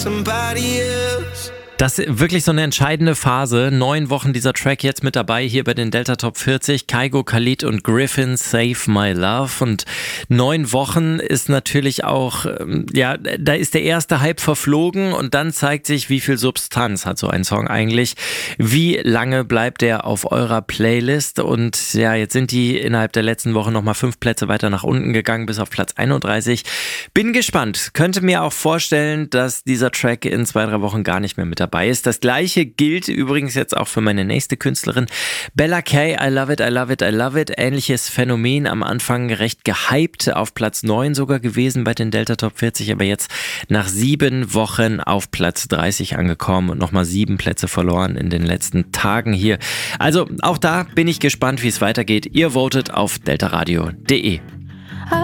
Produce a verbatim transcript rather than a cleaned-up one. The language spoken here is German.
somebody else. Das ist wirklich so eine entscheidende Phase. Neun Wochen dieser Track jetzt mit dabei hier bei den Delta Top vierzig. Kygo, Khalid und Griffin, Save My Love. Und neun Wochen ist natürlich auch, ja, da ist der erste Hype verflogen und dann zeigt sich, wie viel Substanz hat so ein Song eigentlich. Wie lange bleibt der auf eurer Playlist? Und ja, jetzt sind die innerhalb der letzten Woche nochmal fünf Plätze weiter nach unten gegangen, bis auf Platz einunddreißig. Bin gespannt. Könnte mir auch vorstellen, dass dieser Track in zwei, drei Wochen gar nicht mehr mit dabei ist. Das gleiche gilt übrigens jetzt auch für meine nächste Künstlerin, Bella K. I Love It, I Love It, I Love It. Ähnliches Phänomen, am Anfang recht gehypt, auf Platz neun sogar gewesen bei den Delta Top vierzig, aber jetzt nach sieben Wochen auf Platz dreißig angekommen und nochmal sieben Plätze verloren in den letzten Tagen hier. Also auch da bin ich gespannt, wie es weitergeht. Ihr votet auf deltaradio punkt de.